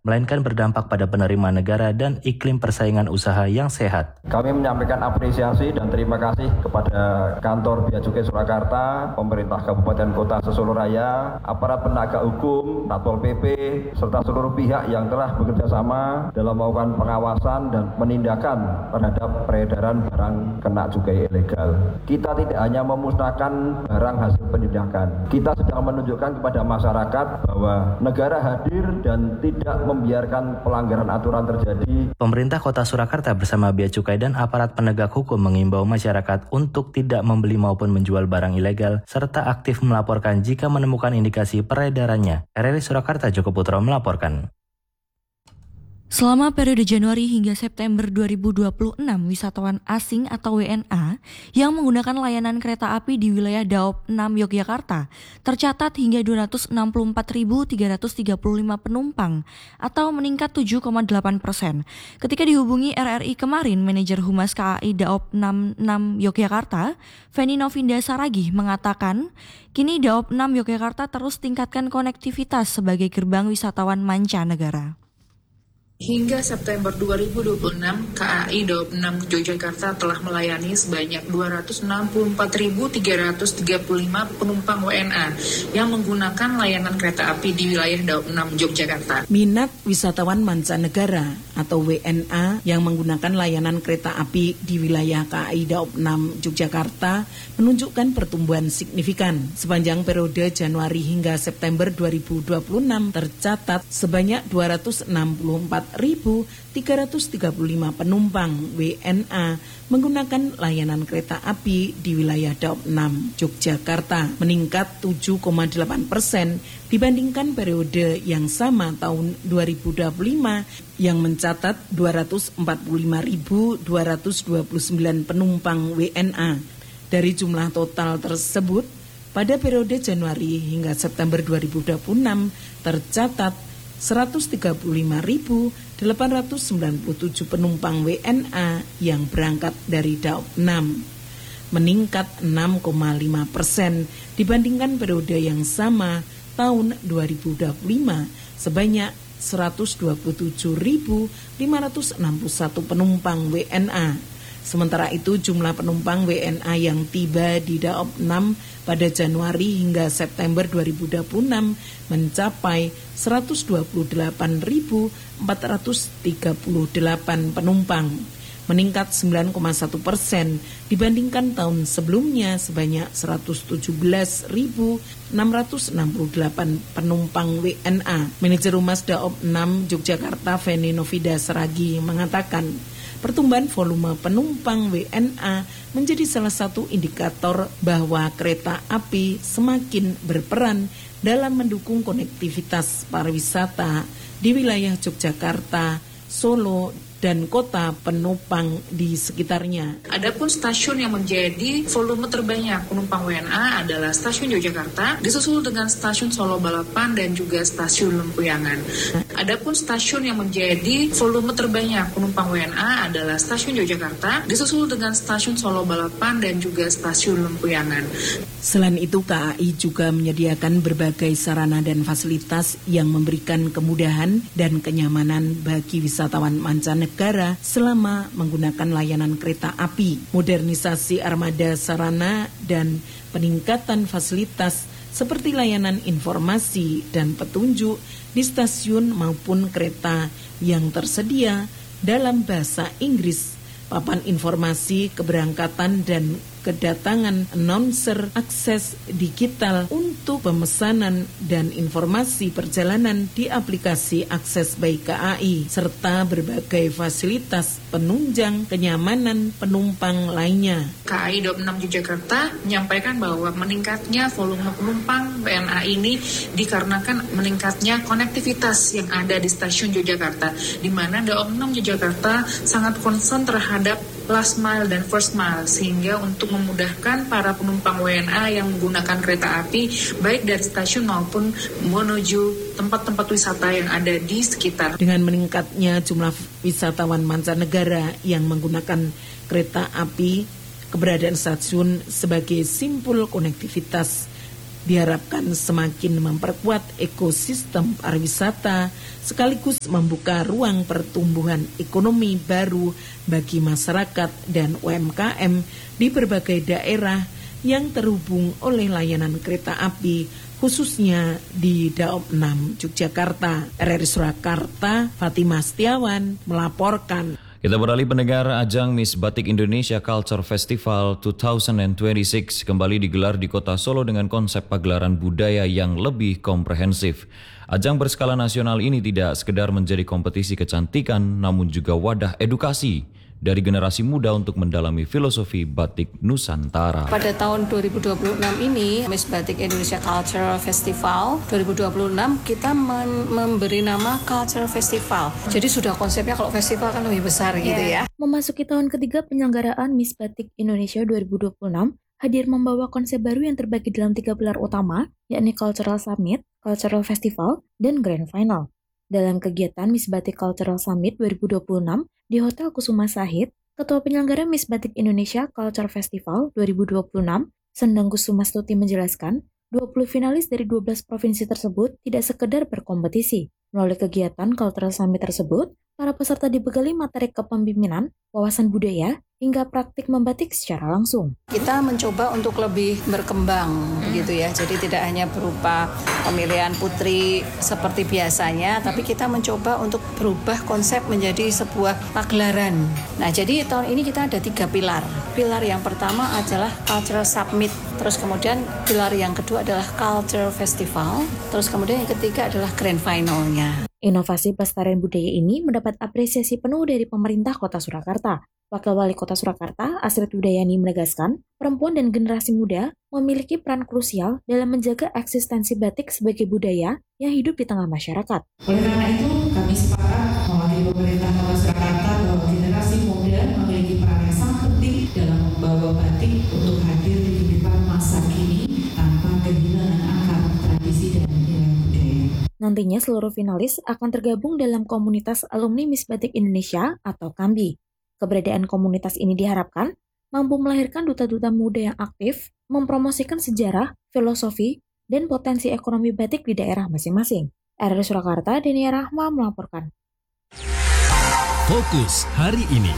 melainkan berdampak pada penerimaan negara dan iklim persaingan usaha yang sehat. Kami menyampaikan apresiasi dan terima kasih kepada kantor Bea Cukai Surakarta, pemerintah Kabupaten Kota Sesoloraya, aparat penegak hukum, Satpol PP, serta seluruh pihak yang telah bekerja sama dalam melakukan pengawasan dan penindakan terhadap peredaran barang kena cukai ilegal. Kita tidak hanya memusnahkan barang hasil penindakan, kita sedang menunjukkan kepada masyarakat bahwa negara hadir dan tidak membiarkan pelanggaran aturan terjadi. Pemerintah Kota Surakarta bersama Bea Cukai dan aparat penegak hukum mengimbau masyarakat untuk tidak membeli maupun menjual barang ilegal serta aktif melaporkan jika menemukan indikasi peredarannya. RRI Surakarta, Joko Putra melaporkan. Selama periode Januari hingga September 2026, wisatawan asing atau WNA yang menggunakan layanan kereta api di wilayah Daop 6 Yogyakarta tercatat hingga 264.335 penumpang atau meningkat 7,8%. Ketika dihubungi RRI kemarin, manajer Humas KAI Daop 66 Yogyakarta, Feni Novinda Saragih mengatakan, kini Daop 6 Yogyakarta terus tingkatkan konektivitas sebagai gerbang wisatawan mancanegara. Hingga September 2026, KAI Daop 6 Yogyakarta telah melayani sebanyak 264.335 penumpang WNA yang menggunakan layanan kereta api di wilayah Daop 6 Yogyakarta. Minat wisatawan mancanegara atau WNA yang menggunakan layanan kereta api di wilayah KAI Daop 6 Yogyakarta menunjukkan pertumbuhan signifikan. Sepanjang periode Januari hingga September 2026 tercatat sebanyak 264.335 penumpang WNA menggunakan layanan kereta api di wilayah Daop 6 Yogyakarta, meningkat 7,8% dibandingkan periode yang sama tahun 2025 yang mencatat 245.229 penumpang WNA. Dari jumlah total tersebut, pada periode Januari hingga September 2026 tercatat 135.897 penumpang WNA yang berangkat dari Daop 6, meningkat 6,5% dibandingkan periode yang sama tahun 2025 sebanyak 127.561 penumpang WNA. Sementara itu jumlah penumpang WNA yang tiba di Daop 6 pada Januari hingga September 2026 mencapai 128.438 penumpang, meningkat 9,1% dibandingkan tahun sebelumnya sebanyak 117.668 penumpang WNA. Manajer Humas Daop 6 Yogyakarta Feni Novinda Saragih mengatakan, pertumbuhan volume penumpang WNA menjadi salah satu indikator bahwa kereta api semakin berperan dalam mendukung konektivitas pariwisata di wilayah Yogyakarta, Solo, dan kota penumpang di sekitarnya. Adapun stasiun yang menjadi volume terbanyak penumpang WNA adalah stasiun Yogyakarta, disusul dengan stasiun Solo Balapan dan juga stasiun Lempuyangan. Adapun stasiun yang menjadi volume terbanyak penumpang WNA adalah stasiun Yogyakarta, disusul dengan stasiun Solo Balapan dan juga stasiun Lempuyangan. Selain itu, KAI juga menyediakan berbagai sarana dan fasilitas yang memberikan kemudahan dan kenyamanan bagi wisatawan mancanegara selama menggunakan layanan kereta api. Modernisasi armada sarana dan peningkatan fasilitas seperti layanan informasi dan petunjuk di stasiun maupun kereta yang tersedia dalam bahasa Inggris, papan informasi keberangkatan dan kedatangan, announcer, akses digital untuk pemesanan dan informasi perjalanan di aplikasi Akses by KAI, serta berbagai fasilitas penunjang kenyamanan penumpang lainnya. KAI Daop 6 Yogyakarta menyampaikan bahwa meningkatnya volume penumpang WNA ini dikarenakan meningkatnya konektivitas yang ada di stasiun Yogyakarta, di mana Daop 6 Yogyakarta sangat concern terhadap last mile dan first mile, sehingga untuk memudahkan para penumpang WNA yang menggunakan kereta api baik dari stasiun maupun menuju tempat-tempat wisata yang ada di sekitar. Dengan meningkatnya jumlah wisatawan mancanegara yang menggunakan kereta api, keberadaan stasiun sebagai simpul konektivitas diharapkan semakin memperkuat ekosistem pariwisata sekaligus membuka ruang pertumbuhan ekonomi baru bagi masyarakat dan UMKM di berbagai daerah yang terhubung oleh layanan kereta api khususnya di Daop 6 Yogyakarta. RRI Surakarta, Fatimah Setiawan melaporkan. Kita beralih pendengar, ajang Miss Batik Indonesia Culture Festival 2026 kembali digelar di Kota Solo dengan konsep pagelaran budaya yang lebih komprehensif. Ajang berskala nasional ini tidak sekedar menjadi kompetisi kecantikan, namun juga wadah edukasi dari generasi muda untuk mendalami filosofi batik Nusantara. Pada tahun 2026 ini, Miss Batik Indonesia Cultural Festival 2026 kita memberi nama Cultural Festival. Jadi sudah konsepnya kalau festival kan lebih besar gitu ya. Memasuki tahun ketiga penyelenggaraan Miss Batik Indonesia 2026, hadir membawa konsep baru yang terbagi dalam 3 pilar utama, yakni Cultural Summit, Cultural Festival, dan Grand Final. Dalam kegiatan Miss Batik Cultural Summit 2026 di Hotel Kusuma Sahid, Ketua Penyelenggara Miss Batik Indonesia Culture Festival 2026, Sendang Kusumastuti menjelaskan, 20 finalis dari 12 provinsi tersebut tidak sekedar berkompetisi. Melalui kegiatan Cultural Summit tersebut, para peserta dibekali materi kepemimpinan, wawasan budaya, hingga praktik membatik secara langsung. Kita mencoba untuk lebih berkembang gitu ya. Jadi tidak hanya berupa pemilihan putri seperti biasanya, tapi kita mencoba untuk berubah konsep menjadi sebuah pagelaran. Nah, jadi tahun ini kita ada 3 pilar. Pilar yang pertama adalah Cultural Summit, terus kemudian pilar yang kedua adalah Culture Festival, terus kemudian yang ketiga adalah Grand Final-nya. Inovasi pelestarian budaya ini mendapat apresiasi penuh dari pemerintah Kota Surakarta. Wakil Wali Kota Surakarta, Astrid Widayani menegaskan, perempuan dan generasi muda memiliki peran krusial dalam menjaga eksistensi batik sebagai budaya yang hidup di tengah masyarakat. Oleh karena itu, kami sepakat mewakili pemerintah Kota Surakarta bahwa generasi muda memiliki peran yang sangat penting dalam membawa batik untuk hadir di kehidupan masa kini tanpa kehilangan akar tradisi dan nilai budaya. Nantinya seluruh finalis akan tergabung dalam komunitas alumni Miss Batik Indonesia atau KAMBI. Keberadaan komunitas ini diharapkan mampu melahirkan duta-duta muda yang aktif, mempromosikan sejarah, filosofi, dan potensi ekonomi batik di daerah masing-masing. RRI Surakarta, Denia Rahma melaporkan. Fokus hari ini.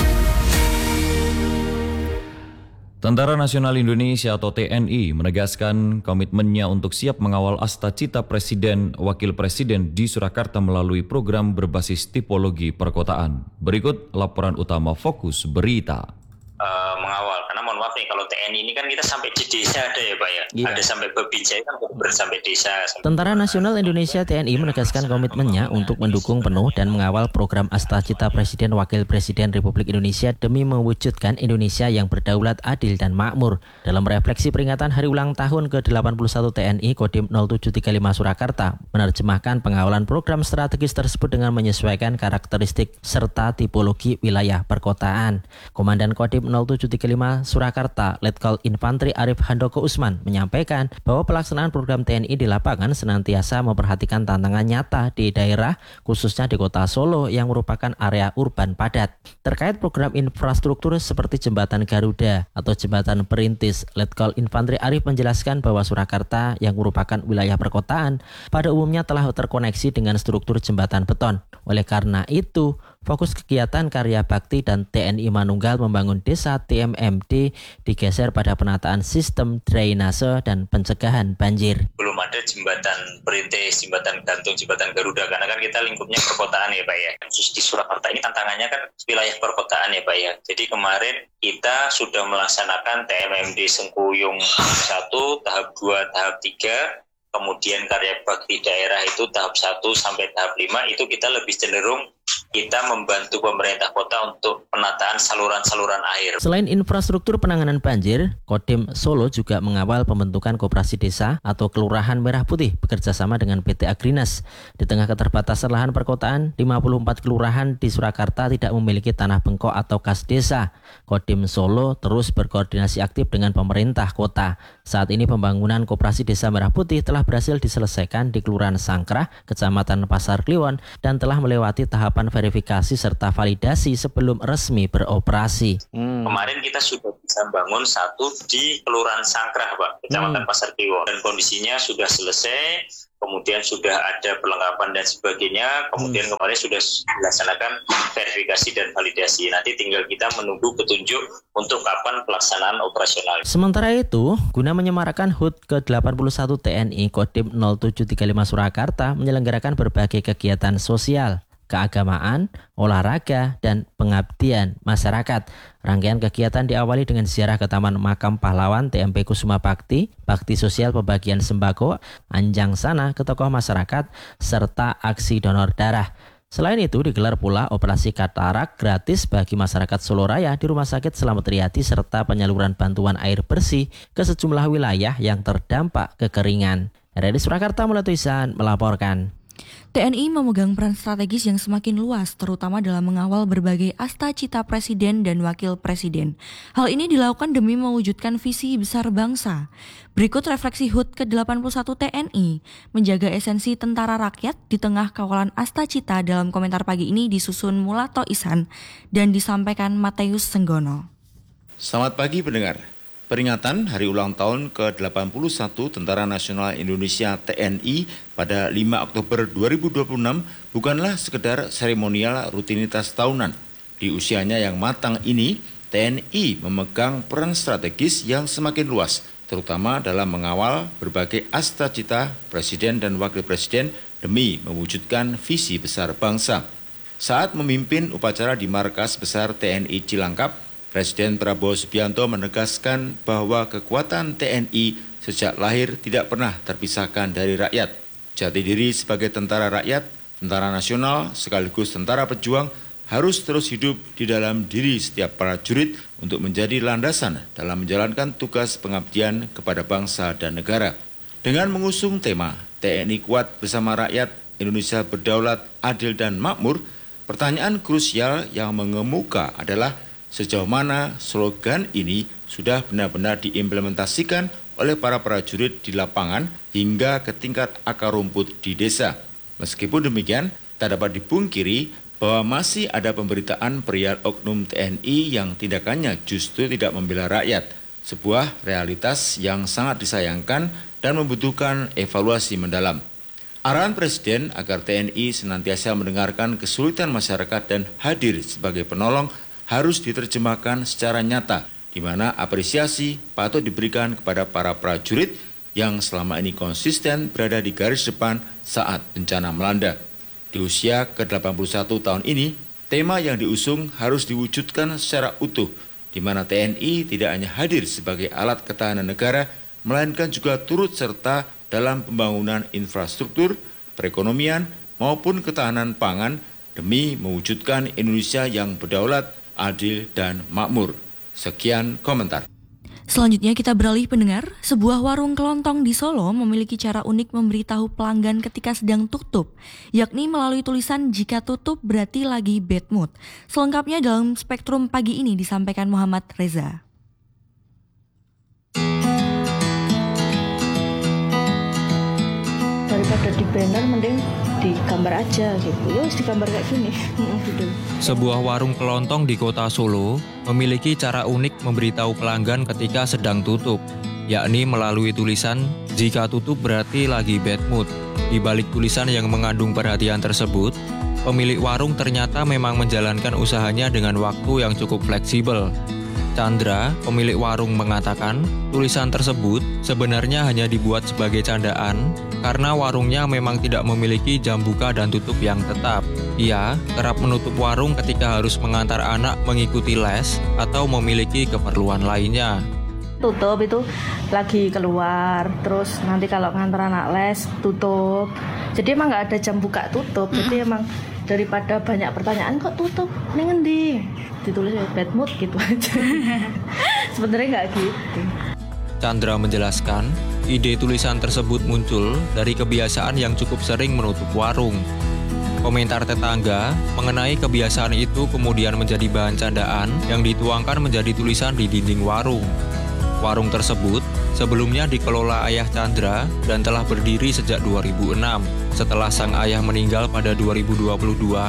Tentara Nasional Indonesia atau TNI menegaskan komitmennya untuk siap mengawal asta cita Presiden Wakil Presiden di Surakarta melalui program berbasis tipologi perkotaan. Berikut laporan utama Fokus Berita. Mengawal, karena mohon maaf nih, kalau TNI ini kan kita sampai di desa ada ya Pak ya, ada sampai Bebijaya kan sampai desa. Tentara Nasional Indonesia TNI menegaskan komitmennya untuk mendukung penuh dan mengawal program Asta Cita Presiden Wakil Presiden Republik Indonesia demi mewujudkan Indonesia yang berdaulat, adil, dan makmur. Dalam refleksi peringatan Hari Ulang Tahun ke-81 TNI Kodim 0735 Surakarta, menerjemahkan pengawalan program strategis tersebut dengan menyesuaikan karakteristik serta tipologi wilayah perkotaan. Komandan Kodim 0735 Surakarta, Letkol Infantri Arif Handoko Usman menyampaikan bahwa pelaksanaan program TNI di lapangan senantiasa memperhatikan tantangan nyata di daerah, khususnya di Kota Solo yang merupakan area urban padat. Terkait program infrastruktur seperti Jembatan Garuda atau Jembatan Perintis, Letkol Infantri Arif menjelaskan bahwa Surakarta yang merupakan wilayah perkotaan pada umumnya telah terkoneksi dengan struktur jembatan beton. Oleh karena itu, fokus kegiatan karya bakti dan TNI Manunggal membangun desa TMMD digeser pada penataan sistem drainase dan pencegahan banjir. Belum ada jembatan perintis, jembatan gantung, jembatan Garuda, karena kan kita lingkupnya perkotaan ya Pak ya. Khusus di Surakarta ini tantangannya kan wilayah perkotaan ya Pak ya. Jadi kemarin kita sudah melaksanakan TMMD Sengkuyung 1, tahap 2, tahap 3. Kemudian karya bakti daerah itu tahap 1 sampai tahap 5 itu kita lebih cenderung kita membantu pemerintah kota untuk penataan saluran-saluran air. Selain infrastruktur penanganan banjir, Kodim Solo juga mengawal pembentukan koperasi desa atau Kelurahan Merah Putih bekerjasama dengan PT Agrinas. Di tengah keterbatasan lahan perkotaan, 54 kelurahan di Surakarta tidak memiliki tanah bengkok atau kas desa. Kodim Solo terus berkoordinasi aktif dengan pemerintah kota. Saat ini pembangunan koperasi desa Merah Putih telah berhasil diselesaikan di Kelurahan Sangkrah, Kecamatan Pasar Kliwon, dan telah melewati tahapan verifikasi serta validasi sebelum resmi beroperasi. Kemarin kita sudah bisa bangun satu di Kelurahan Sangkrah, Pak, Kecamatan Pasar Kiwo, dan kondisinya sudah selesai. Kemudian sudah ada perlengkapan dan sebagainya. Kemudian kemarin sudah dilaksanakan verifikasi dan validasi. Nanti tinggal kita menunggu petunjuk untuk kapan pelaksanaan operasional. Sementara itu, guna menyemarakan HUT ke-81 TNI Kodim 0735 Surakarta menyelenggarakan berbagai kegiatan sosial, keagamaan, olahraga, dan pengabdian masyarakat. Rangkaian kegiatan diawali dengan ziarah ke Taman Makam Pahlawan TMP Kusuma Bakti, bakti sosial pembagian sembako, anjang sana ke tokoh masyarakat, serta aksi donor darah. Selain itu digelar pula operasi katarak gratis bagi masyarakat Solo Raya di Rumah Sakit Slamet Riyadi serta penyaluran bantuan air bersih ke sejumlah wilayah yang terdampak kekeringan. RRI Surakarta Mulai Tuisan melaporkan. TNI memegang peran strategis yang semakin luas, terutama dalam mengawal berbagai asta-cita presiden dan wakil presiden. Hal ini dilakukan demi mewujudkan visi besar bangsa. Berikut refleksi HUT ke-81 TNI, menjaga esensi tentara rakyat di tengah kawalan asta-cita dalam komentar pagi ini disusun Mulato Ihsan dan disampaikan Mateus Senggono. Selamat pagi pendengar. Peringatan Hari Ulang Tahun ke-81 Tentara Nasional Indonesia TNI pada 5 Oktober 2026 bukanlah sekedar seremonial rutinitas tahunan. Di usianya yang matang ini, TNI memegang peran strategis yang semakin luas, terutama dalam mengawal berbagai asta-cita Presiden dan Wakil Presiden demi mewujudkan visi besar bangsa. Saat memimpin upacara di Markas Besar TNI Cilangkap, Presiden Prabowo Subianto menegaskan bahwa kekuatan TNI sejak lahir tidak pernah terpisahkan dari rakyat. Jati diri sebagai tentara rakyat, tentara nasional sekaligus tentara pejuang harus terus hidup di dalam diri setiap prajurit untuk menjadi landasan dalam menjalankan tugas pengabdian kepada bangsa dan negara. Dengan mengusung tema TNI kuat bersama rakyat, Indonesia berdaulat, adil dan makmur, pertanyaan krusial yang mengemuka adalah sejauh mana slogan ini sudah benar-benar diimplementasikan oleh para prajurit di lapangan hingga ke tingkat akar rumput di desa. Meskipun demikian, tak dapat dipungkiri bahwa masih ada pemberitaan perihal oknum TNI yang tindakannya justru tidak membela rakyat. Sebuah realitas yang sangat disayangkan dan membutuhkan evaluasi mendalam. Arahan Presiden agar TNI senantiasa mendengarkan kesulitan masyarakat dan hadir sebagai penolong harus diterjemahkan secara nyata, di mana apresiasi patut diberikan kepada para prajurit yang selama ini konsisten berada di garis depan saat bencana melanda. Di usia ke-81 tahun ini, tema yang diusung harus diwujudkan secara utuh, di mana TNI tidak hanya hadir sebagai alat ketahanan negara, melainkan juga turut serta dalam pembangunan infrastruktur, perekonomian, maupun ketahanan pangan demi mewujudkan Indonesia yang berdaulat, adil, dan makmur. Sekian komentar. Selanjutnya kita beralih pendengar, sebuah warung kelontong di Solo memiliki cara unik memberitahu pelanggan ketika sedang tutup, yakni melalui tulisan jika tutup berarti lagi bad mood. Selengkapnya dalam Spektrum pagi ini disampaikan Muhammad Reza. Daripada di banner mending digambar aja gitu. Ya wis digambar kayak gini. Gitu. Sebuah warung kelontong di kota Solo memiliki cara unik memberitahu pelanggan ketika sedang tutup, yakni melalui tulisan jika tutup berarti lagi bad mood. Di balik tulisan yang mengandung perhatian tersebut, pemilik warung ternyata memang menjalankan usahanya dengan waktu yang cukup fleksibel. Chandra, pemilik warung, mengatakan tulisan tersebut sebenarnya hanya dibuat sebagai candaan karena warungnya memang tidak memiliki jam buka dan tutup yang tetap. Ia kerap menutup warung ketika harus mengantar anak mengikuti les atau memiliki keperluan lainnya. Tutup itu lagi keluar, terus nanti kalau ngantar anak les tutup. Jadi emang nggak ada jam buka tutup, jadi emang daripada banyak pertanyaan kok tutup, ini ngendi? Ditulis bad mood gitu aja. Sebenarnya nggak gitu. Chandra menjelaskan, ide tulisan tersebut muncul dari kebiasaan yang cukup sering menutup warung. Komentar tetangga mengenai kebiasaan itu kemudian menjadi bahan candaan yang dituangkan menjadi tulisan di dinding warung. Warung tersebut sebelumnya dikelola ayah Chandra dan telah berdiri sejak 2006. Setelah sang ayah meninggal pada 2022,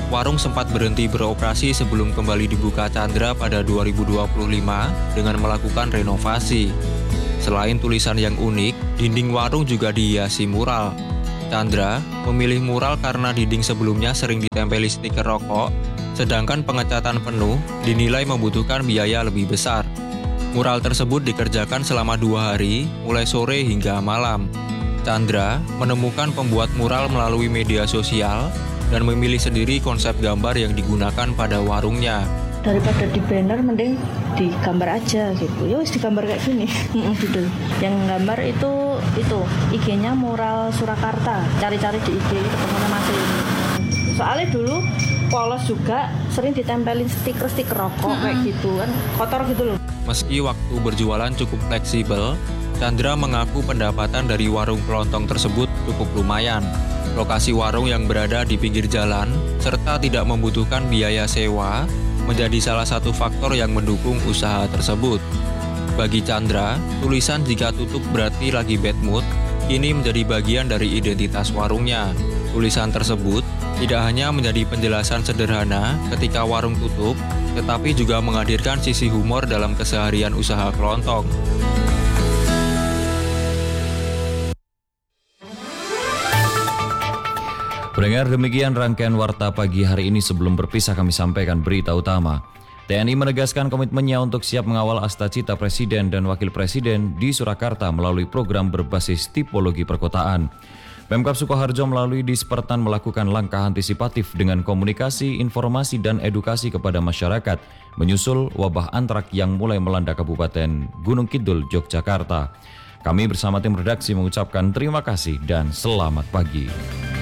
warung sempat berhenti beroperasi sebelum kembali dibuka Chandra pada 2025 dengan melakukan renovasi. Selain tulisan yang unik, dinding warung juga dihiasi mural. Chandra memilih mural karena dinding sebelumnya sering ditempeli stiker rokok, sedangkan pengecatan penuh dinilai membutuhkan biaya lebih besar. Mural tersebut dikerjakan selama 2 hari, mulai sore hingga malam. Chandra menemukan pembuat mural melalui media sosial dan memilih sendiri konsep gambar yang digunakan pada warungnya. Daripada di banner mending digambar aja gitu. Ya wis digambar kayak gini. Gitu. Yang gambar itu IG-nya Mural Surakarta. Cari-cari di IG ketemu masih ini. Soalnya dulu polos juga sering ditempelin stiker rokok kayak gitu kan. Kotor gitu loh. Meski waktu berjualan cukup fleksibel, Chandra mengaku pendapatan dari warung kelontong tersebut cukup lumayan. Lokasi warung yang berada di pinggir jalan, serta tidak membutuhkan biaya sewa, menjadi salah satu faktor yang mendukung usaha tersebut. Bagi Chandra, tulisan jika tutup berarti lagi bad mood, kini menjadi bagian dari identitas warungnya. Tulisan tersebut tidak hanya menjadi penjelasan sederhana ketika warung tutup, tetapi juga menghadirkan sisi humor dalam keseharian usaha kelontong. Pendengar, demikian rangkaian Warta Pagi hari ini. Sebelum berpisah kami sampaikan berita utama. TNI menegaskan komitmennya untuk siap mengawal Astacita Presiden dan Wakil Presiden di Surakarta melalui program berbasis tipologi perkotaan. Pemkab Sukoharjo melalui Dispertan melakukan langkah antisipatif dengan komunikasi, informasi, dan edukasi kepada masyarakat menyusul wabah antrak yang mulai melanda Kabupaten Gunung Kidul, Yogyakarta. Kami bersama tim redaksi mengucapkan terima kasih dan selamat pagi.